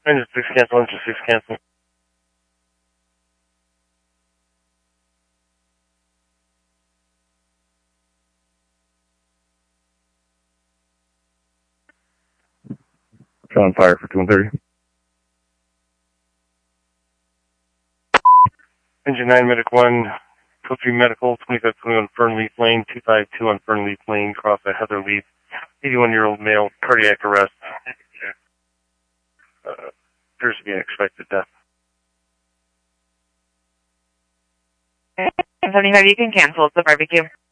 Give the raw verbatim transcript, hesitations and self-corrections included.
Engine six cancel, engine six cancel. On fire for two one thirty. Engine nine, Medic one, Code three Medical, twenty-five twenty-one Fernleaf Lane, two five two on Fernleaf Lane, cross a Heather Leaf, eighty-one-year-old male, cardiac arrest. Uh, appears to be an expected death. seventy-five, you can cancel. It's the barbecue.